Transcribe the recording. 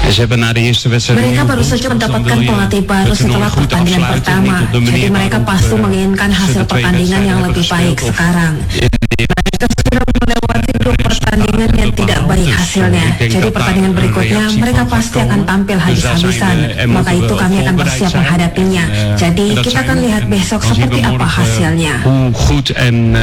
Mereka baru saja mendapatkan pelatih baru setelah pertandingan pertama, jadi mereka pasti menginginkan hasil pertandingan yang lebih baik sekarang. Mereka sudah melewati 2 pertandingan yang tidak baik hasilnya, jadi pertandingan berikutnya mereka pasti akan tampil habis-habisan, maka itu kami akan bersiap menghadapinya. Jadi kita akan lihat besok seperti apa hasilnya. Hoe goed en